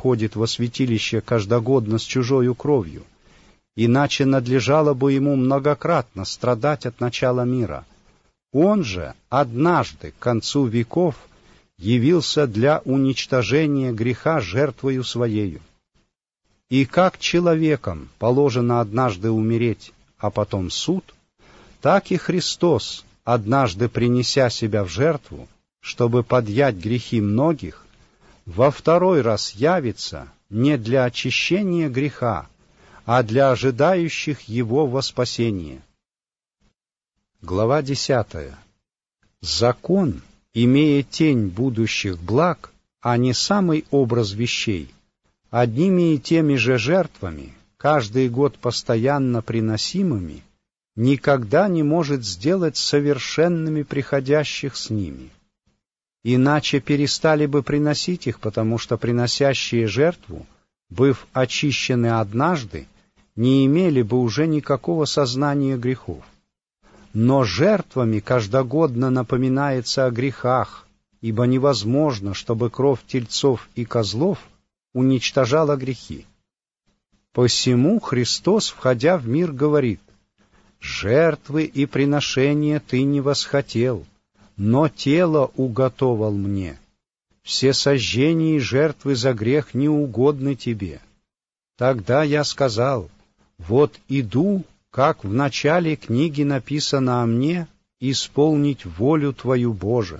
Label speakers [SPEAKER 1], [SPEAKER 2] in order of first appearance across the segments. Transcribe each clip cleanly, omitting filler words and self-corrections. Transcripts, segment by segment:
[SPEAKER 1] входит во святилище каждогодно с чужою кровью, иначе надлежало бы ему многократно страдать от начала мира. Он же однажды к концу веков явился для уничтожения греха жертвою своею. И как человеком положено однажды умереть, а потом суд, так и Христос, однажды принеся себя в жертву, чтобы подъять грехи многих, во второй раз явится не для очищения греха, а для ожидающих его во спасение. Глава 10. Закон, имея тень будущих благ, а не самый образ вещей, одними и теми же жертвами, каждый год постоянно приносимыми, никогда не может сделать совершенными приходящих с ними. Иначе перестали бы приносить их, потому что приносящие жертву, быв очищены однажды, не имели бы уже никакого сознания грехов. Но жертвами каждогодно напоминается о грехах, ибо невозможно, чтобы кровь тельцов и козлов уничтожала грехи. Посему Христос, входя в мир, говорит: «Жертвы и приношения ты не восхотел, но тело уготовал мне. Все сожжения и жертвы за грех не угодны тебе». Тогда я сказал: «Вот иду, как в начале книги написано о мне, исполнить волю Твою, Боже»,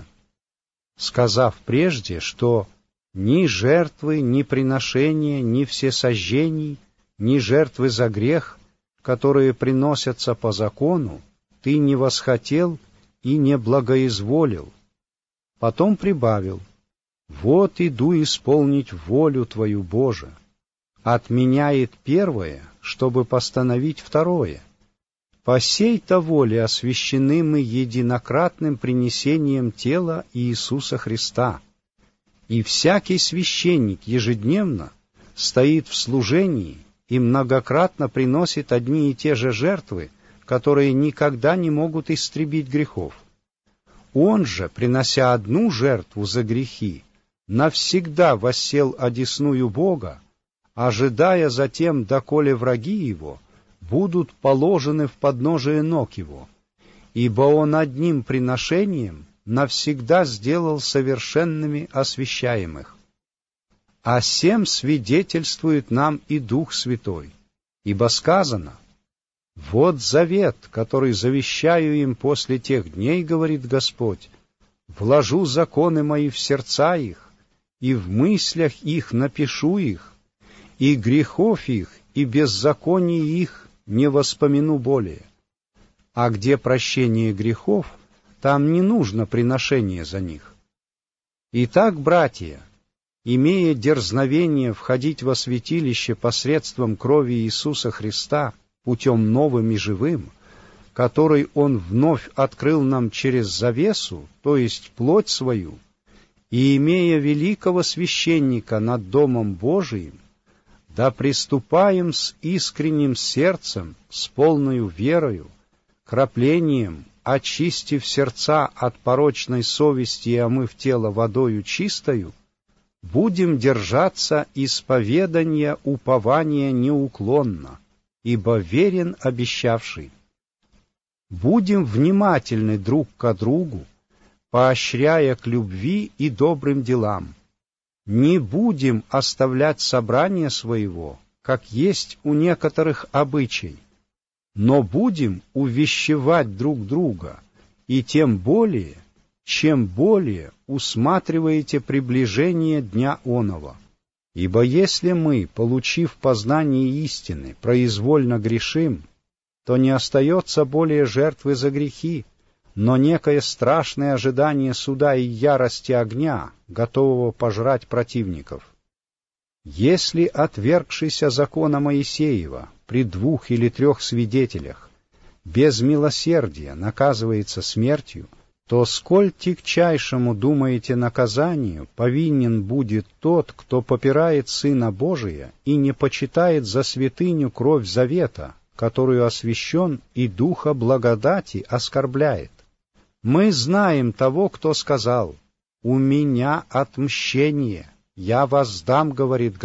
[SPEAKER 1] сказав прежде, что ни жертвы, ни приношения, ни всесожжений, ни жертвы за грех, которые приносятся по закону, ты не восхотел и не благоизволил. Потом прибавил: «Вот иду исполнить волю Твою, Боже». Отменяет первое, чтобы постановить второе. По сей-то воле освящены мы единократным принесением тела Иисуса Христа. И всякий священник ежедневно стоит в служении и многократно приносит одни и те же жертвы, которые никогда не могут истребить грехов. Он же, принося одну жертву за грехи, навсегда воссел одесную Бога, ожидая затем, доколе враги его будут положены в подножие ног его, ибо он одним приношением навсегда сделал совершенными освящаемых. А сем свидетельствует нам и Дух Святой, ибо сказано: «Вот завет, который завещаю им после тех дней, говорит Господь, вложу законы мои в сердца их, и в мыслях их напишу их, и грехов их, и беззаконий их не воспомяну более». А где прощение грехов, там не нужно приношение за них. Итак, братья, имея дерзновение входить во святилище посредством крови Иисуса Христа путем новым и живым, который Он вновь открыл нам через завесу, то есть плоть свою, и имея великого священника над Домом Божиим, да приступаем с искренним сердцем, с полною верою, краплением, очистив сердца от порочной совести и омыв тело водою чистою, будем держаться исповедания упования неуклонно, ибо верен обещавший. Будем внимательны друг к другу, поощряя к любви и добрым делам. Не будем оставлять собрание своего, как есть у некоторых обычай, но будем увещевать друг друга, и тем более, чем более усматриваете приближение дня оного. Ибо если мы, получив познание истины, произвольно грешим, то не остается более жертвы за грехи, но некое страшное ожидание суда и ярости огня, готового пожрать противников. Если отвергшийся закона Моисеева при 2 или 3 свидетелях без милосердия наказывается смертью, то сколь тягчайшему, думаете, наказанию повинен будет тот, кто попирает Сына Божия и не почитает за святыню кровь завета, которую освящен и духа благодати оскорбляет? Мы знаем того, кто сказал: «У меня отмщение, я воздам, говорит